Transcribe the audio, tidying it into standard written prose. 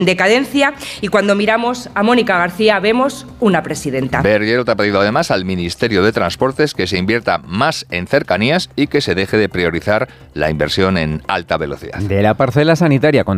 decadencia, y cuando miramos a Mónica García vemos una presidenta. Berguero te ha pedido además al Ministerio de Transportes que se invierta más en cercanías y que se deje de priorizar la inversión en alta velocidad. De la parcela sanitaria